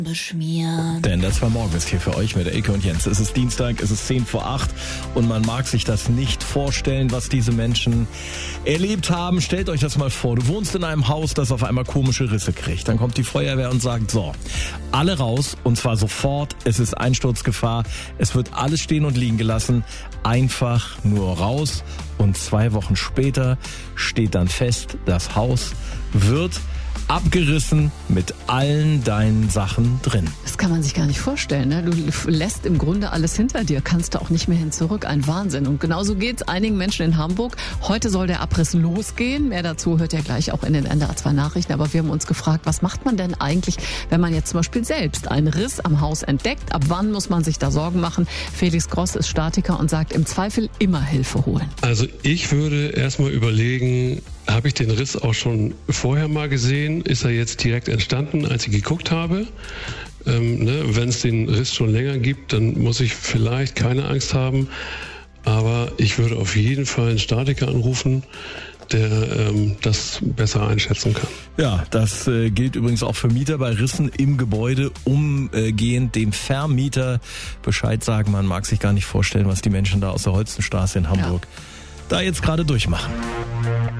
beschmiert. Denn das war morgen ist hier für euch mit Elke und Jens. Es ist Dienstag, es ist 7:10 und man mag sich das nicht vorstellen, was diese Menschen erlebt haben. Stellt euch das mal vor, du wohnst in einem Haus, das auf einmal komische Risse kriegt. Dann kommt die Feuerwehr und sagt, so, alle raus und zwar sofort, es ist Einsturzgefahr, es wird alles stehen und liegen gelassen, einfach nur raus und 2 Wochen später steht dann fest, das Haus wird abgerissen mit allen deinen Sachen drin. Das kann man sich gar nicht vorstellen. Ne? Du lässt im Grunde alles hinter dir, kannst du auch nicht mehr hin zurück. Ein Wahnsinn. Und genauso geht's einigen Menschen in Hamburg. Heute soll der Abriss losgehen. Mehr dazu hört ihr gleich auch in den NDR 2 Nachrichten. Aber wir haben uns gefragt, was macht man denn eigentlich, wenn man jetzt zum Beispiel selbst einen Riss am Haus entdeckt? Ab wann muss man sich da Sorgen machen? Felix Gross ist Statiker und sagt, im Zweifel immer Hilfe holen. Also ich würde erstmal überlegen, habe ich den Riss auch schon vorher mal gesehen? Ist er jetzt direkt entstanden, als ich geguckt habe? Wenn es den Riss schon länger gibt, dann muss ich vielleicht keine Angst haben. Aber ich würde auf jeden Fall einen Statiker anrufen, der das besser einschätzen kann. Ja, das gilt übrigens auch für Mieter bei Rissen im Gebäude. Umgehend dem Vermieter Bescheid sagen. Man mag sich gar nicht vorstellen, was die Menschen da aus der Holstenstraße in Hamburg da jetzt gerade durchmachen.